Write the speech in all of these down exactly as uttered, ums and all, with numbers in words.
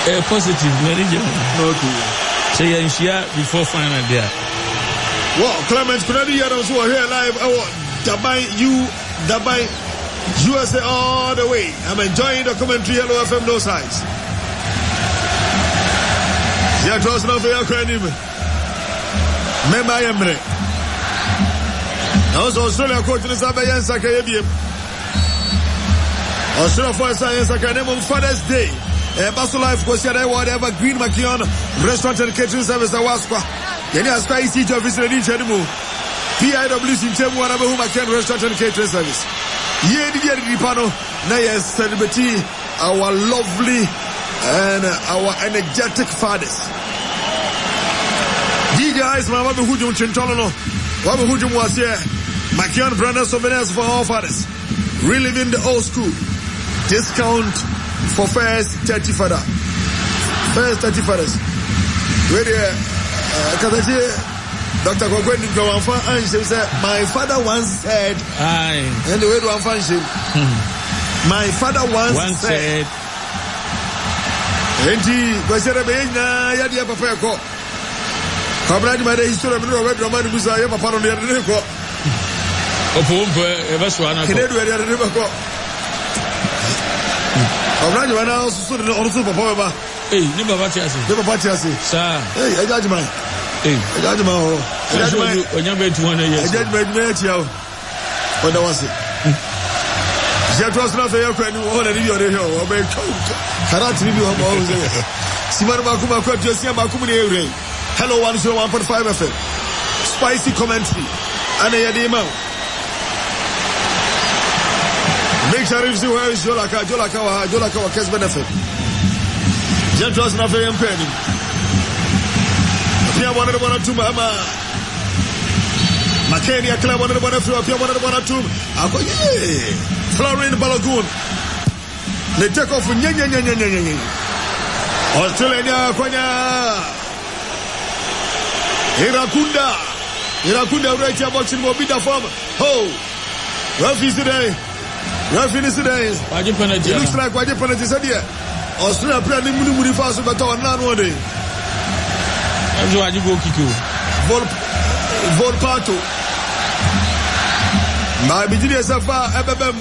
Uh, positive, manager. Okay. So you're here before final there. Well, Clement Kunadi Adams who are here live. Oh, Dabai, you, Dabai, U S A all the way. I'm enjoying the commentary. Hello F M, no sides. Yeah, trust now for your credit. Member Emre. Also, Australia coach in the Sabayan Sakayabi. Australia for Science Academy on Father's Day. Basso Life was here, whatever Green Makion Restaurant and Catering Service. Awaskwa. Yeni Aspa I C J office in Chenimu. P I W C Chemu and Abu Makion Restaurant and Catering Service. Yedi Yedi Pano. Now, yes, celebrity, our lovely and our energetic fathers. D J Ice, my Wabu Hujum Chintolono. Wabu Hujum was here. Makion Brandon Souvenirs for all fathers. Reliving the old school. Discount for first thirty father. First thirty fathers. Where the Kataji, Doctor Gogwen Gawanfa, and she said, my father once said, aye. And the way to function. My father once, once said, and he was a Bena Yadia Papa. Cabradi, my history of the Robert Roman Musa, Papa on the other court. Opumpe, Evaswana, Canada, Already, when I also stood on Super Papa. Hey, never Batiasi, never Batiasi, sir. Hey, I judge my. Hey, I judge my. I judge my. When you're going to one year, I judge my match. When I was it. She trust not for your friend who wanted you on the hill. Or make Karate, you have always there. Simon Makuma, Josia Makumi. Hello, one zero one point five F M. Spicy commentary. And a Yadima. Make sure you see where is Jolaka, Jolaka, Jolaka, Kes benefit. Gentles na very impeding. Pia one of the one or two, Mama. Macania Club, one of the one or two, Pia one of the one or two. Ako, yeah. Florine Balagoon. They take off with Yen Yen Yen Yen Yen. Australia, Konya. Irakunda. Irakunda, right here, boxing Mobida farm. Oh, Rafi today. Rafi is today. It looks like what you put it is here. Australia playing Muni Muni Faso, but on one day. I'm going to go kick you. Volpato. My Bidia Safa, Ababam.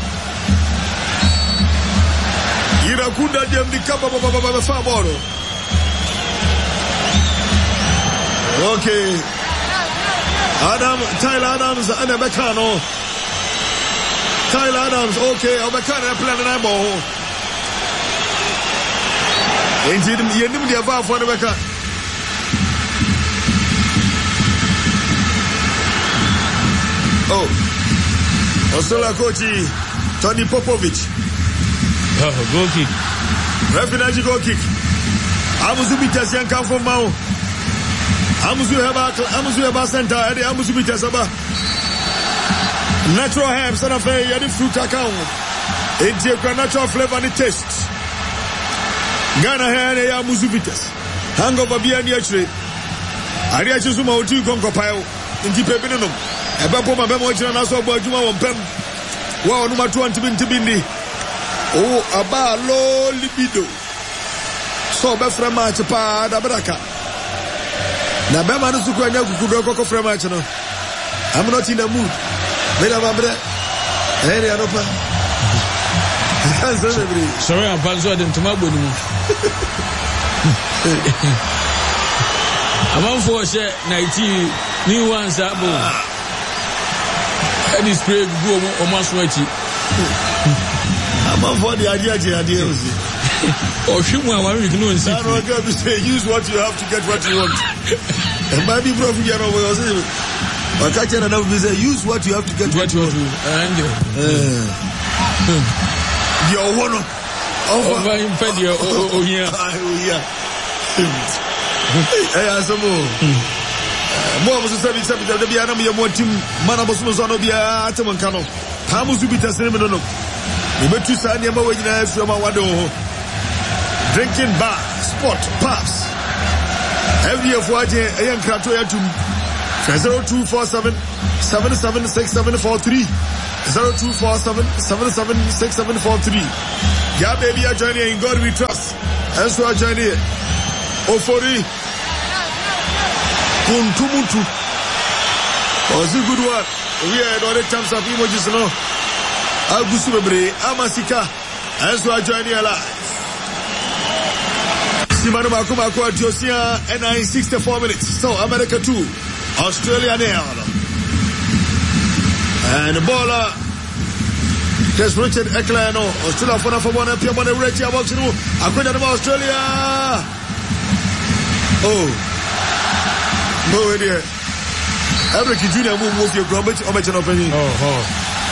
Irakunda, the Kappa of the Faboro. Okay. Adam, Tyler Adams, and Abacano. Tyler Adams, okay, Abacano, playing an eyeball. Indeed, you knew the above for the Becker. Oh, Australia coach Tony Popovich. Oh, goal kick. Refinage goal kick. Amuzu Bitas yan come from Mao. Amuzu Heba, Amuzu Heba Center, Eddie Amuzu Bitas Aba. Natural herbs and affair, Yadi fruit account. It's your natural flavor and taste. Ghana hair ya muzubitas. Hangover beer near tree. Aria Chusuma Utu Conco Pile. In Tipepinum. A bapo my memo and also about Juma on Pem. Wow, number two and Tibindi. Oh, a bar low libido. So Beframa Chapa da Braca. Na Bema Sukuanya Kudoko Fremachano. I'm not in the mood. Made a babre. Hey, Anopa. Sorry, I'm Panzo and Tomago. I'm on for a share ninety new ones that boom. And it's great go almost sweaty. I'm on for the idea, idea. Or shoot one, we can know. I don't want to say use what you have to get what you want. And maybe Prof. Yano will say, I can't tell enough to say use what you have to get what you want. And your one over him, Pedia. Oh, yeah. Yeah. Hey, I saw more. More was a seven seven. The Bianami, your more team, Manabos Mozanobia, Atamancano. Hamus Ubita Seminole. You met to sign your way from our window. Drinking bar, sport, pass. Every of what a young Kratoya to zero two four seven seven seven six seven four three. zero two four seven seven seven six seven four three. Yeah, baby, I join you in God we trust. And so I join you. Ofori. Kuntumutu. Was a good one. We had all the times of emojis no. Agusu Bebre, Amasika. And so I join you alive. Simano Makuma Kwa Josia and nine sixty-four minutes. So America two. Australia nil. And the baller. There's Richard Eklano. Australia for for one up here on the Richard box. I quit out Australia. Oh. No idea. Every Junior move move your grumble or mention opinion. Oh, oh.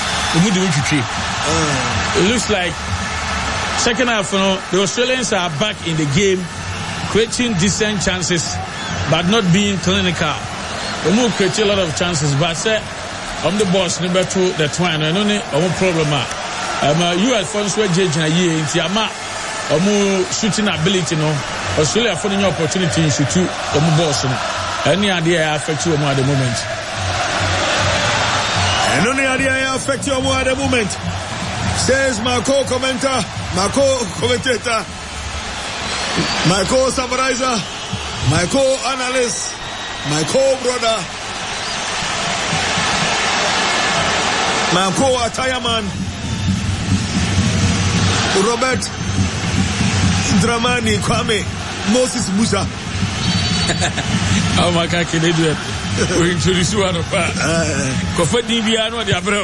It looks like second half, you know, the Australians are back in the game, creating decent chances, but not being clinical. They move create a lot of chances, but say I'm the boss. Number two, the twine. I don't need no problem. Um, you as far as we're judging a year into your map, or more shooting ability. No, Australia finding your opportunity to shoot or more boss. Any idea affect you more at the moment? And only idea affect you more at the moment. Says my co-commentator, my co-commentator, my co-summarizer, my co-analyst, my co-brother, my co-attire man, Robert Dramani Kwame Moses Musa. Oh my God, can they do it? We introduce one of us. Kofa D B A no dia bro.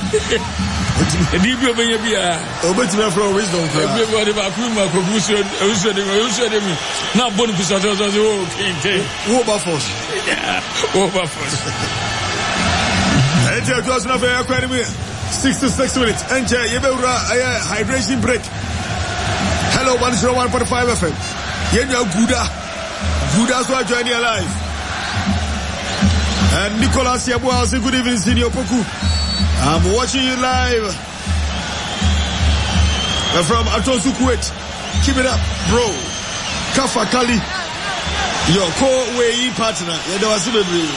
D B O be bia. Obetima from wisdom. Everybody ba ku ma ko gusu gusu de gusu de mi. Na bonu ku so so so okay okay. Wo ba force. Yeah. Wo ba force. Enter to us na be academy. sixty-six minutes. Enter yebewra hydration break. Hello one oh one point five F M. Yenya guda. Guda so join you live. And Nicolas Yabua, say good evening, Senior Poku. I'm watching you live from Atosu Kuwait. Keep it up, bro. Kafa Kali, your co-way partner. Yeah, there was a baby.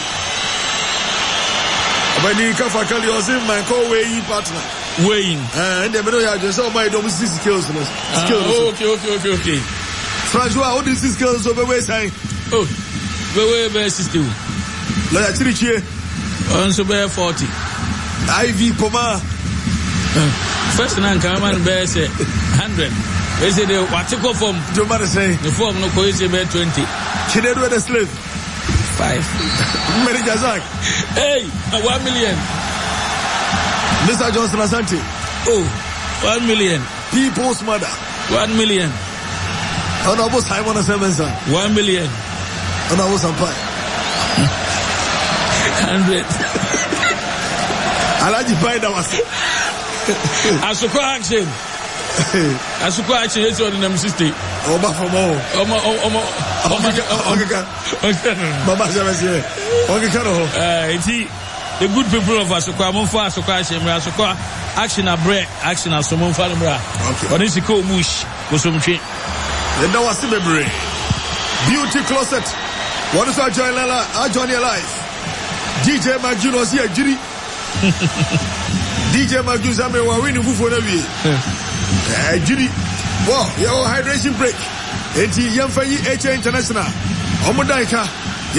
But the Kafa Kali was in my co-way partner. Weighing. And the middle, I just saw my domestic skills. skills. Uh, okay, okay, okay, okay. Francois, how do you see skills over where saying? Oh, where where system? Like three cheer. On so bear forty. I V Poma. First and come on bear say hundred. They say the what to go from? Do matter say the form no coins bear twenty. Chinedu the slave. Five. Many Jazak. Hey, one million. Mister Johnson Asante. Oh, one million. People's mother. One million. Honorable Simon Sevenson. One million. Honorable Sampai. Hundred. Alaji Baida was. Asuko action. Asuko action. It's on the name system. Oba from all. Omo omo omo. Baba Sevenson. Okay, Kano. Uh, it's the good people of Asuko. I'm for Asuko action. Asuko action a break. Action a summon for the bra. Okay. What is it called? Mush. Go some change. And now I see Bebre. Beauty closet. What is our join our journey alive? D J Magju was here, Jiri. D J Magju Zame wa winning who for the way. Jiri. Wow, your hydration break. Eti Yamfayi H A International. Omodaika.